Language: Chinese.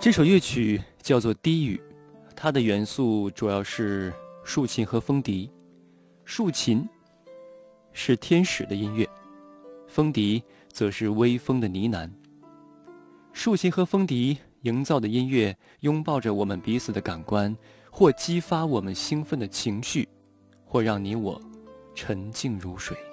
这首乐曲叫做《低语》，它的元素主要是竖琴和风笛。竖琴是天使的音乐，风笛则是微风的呢喃。竖琴和风笛营造的音乐拥抱着我们彼此的感官，或激发我们兴奋的情绪，或让你我沉静如水。